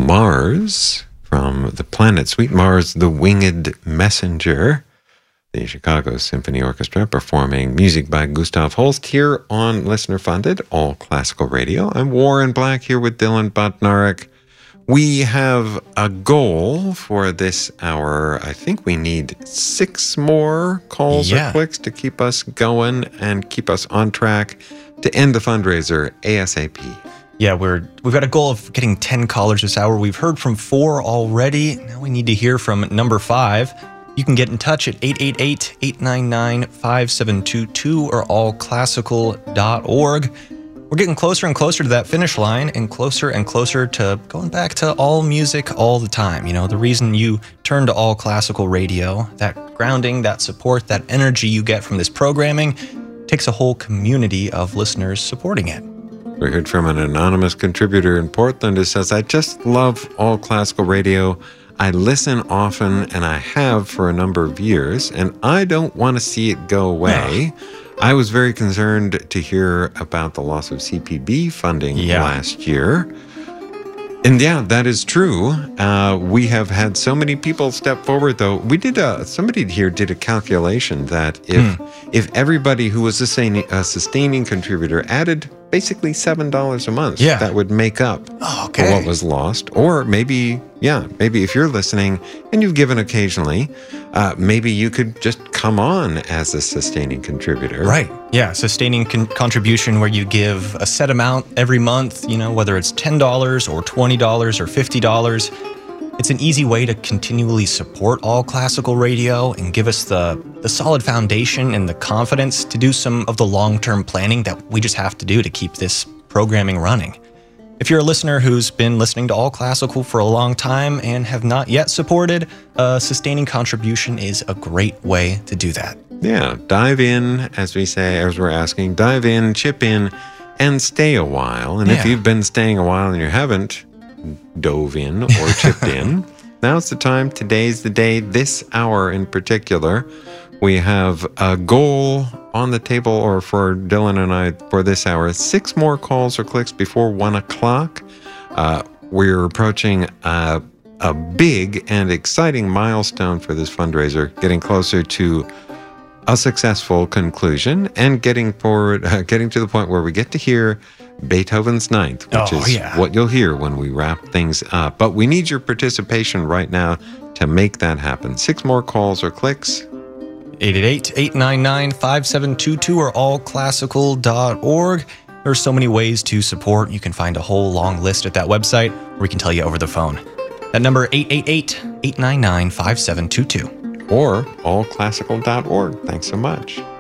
Mars, from the planet Sweet Mars, the Winged Messenger, the Chicago Symphony Orchestra, performing music by Gustav Holst here on Listener Funded, All Classical Radio. I'm Warren Black here with Dylan Botnarek. We have a goal for this hour. I think we need 6 more calls or clicks to keep us going and keep us on track to end the fundraiser ASAP. Yeah, we've got a goal of getting 10 callers this hour. We've heard from 4 already. Now we need to hear from number 5. You can get in touch at 888-899-5722 or allclassical.org. We're getting closer and closer to that finish line and closer to going back to all music all the time. You know, the reason you turn to All Classical Radio, that grounding, that support, that energy you get from this programming takes a whole community of listeners supporting it. We heard from an anonymous contributor in Portland who says, I just love All Classical Radio. I listen often, and I have for a number of years, and I don't want to see it go away. No. I was very concerned to hear about the loss of CPB funding last year. And yeah, that is true. We have had so many people step forward, though. We did somebody here did a calculation that if everybody who was a sustaining contributor added basically $7 a month, that would make up for what was lost. Or maybe if you're listening and you've given occasionally, maybe you could just come on as a sustaining contributor. Right. Yeah. Sustaining contribution where you give a set amount every month, you know, whether it's $10 or $20 or $50. It's an easy way to continually support All Classical Radio and give us the solid foundation and the confidence to do some of the long-term planning that we just have to do to keep this programming running. If you're a listener who's been listening to All Classical for a long time and have not yet supported, a sustaining contribution is a great way to do that. Yeah, dive in, as we say, as we're asking, dive in, chip in, and stay a while. And if you've been staying a while and you haven't dove in or chipped in, now's the time. Today's the day. This hour in particular, we have a goal on the table, or for Dylan and I for this hour, 6 more calls or clicks before 1 o'clock. We're approaching a big and exciting milestone for this fundraiser, getting closer to a successful conclusion and getting to the point where we get to hear Beethoven's Ninth, which is what you'll hear when we wrap things up. But we need your participation right now to make that happen. 6 more calls or clicks. 888-899-5722 or allclassical.org. There are so many ways to support. You can find a whole long list at that website, or we can tell you over the phone. That number, 888-899-5722. Or allclassical.org. Thanks so much.